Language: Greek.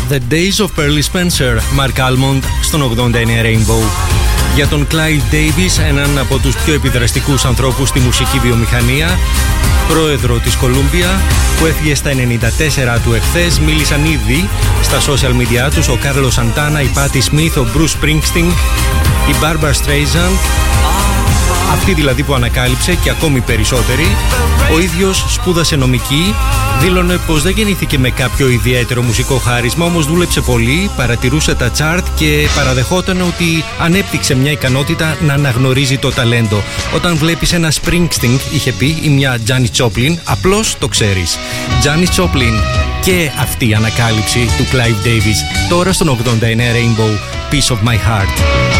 The Days of Pearly Spencer, Mark Almond στον 89 Rainbow. Για τον Clive Davis, έναν από τους πιο επιδραστικούς ανθρώπους στη μουσική βιομηχανία, πρόεδρο της Columbia, που έφυγε στα 94 του εχθές, μίλησαν ήδη στα social media τους ο Carlos Santana, η Patti Smith, ο Bruce Springsteen, η Barbara Streisand, αυτή δηλαδή που ανακάλυψε και ακόμη περισσότεροι. Ο ίδιος σπούδασε νομική, δήλωνε πως δεν γεννήθηκε με κάποιο ιδιαίτερο μουσικό χάρισμα, όμως δούλεψε πολύ, παρατηρούσε τα chart και παραδεχόταν ότι ανέπτυξε μια ικανότητα να αναγνωρίζει το ταλέντο. Όταν βλέπεις ένα Springsteen, είχε πει, ή μια Janis Joplin, απλώς το ξέρεις. Janis Joplin και αυτή η ανακάλυψη του Clive Davis, τώρα στον 89 Rainbow, Piece of My Heart.